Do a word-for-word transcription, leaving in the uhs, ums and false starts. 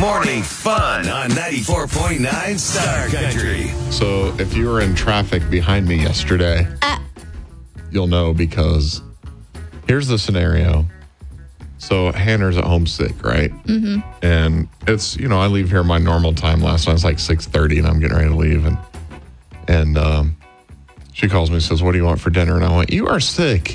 Morning fun on ninety-four point nine Star Country. So if you were in traffic behind me yesterday, Uh. you'll know because here's the scenario. So Hannah's at home sick, right? Mm-hmm. And it's, you know, I leave here my normal time. Last night it's like six thirty and I'm getting ready to leave. And, and um, she calls me and says, what do you want for dinner? And I went, you are sick.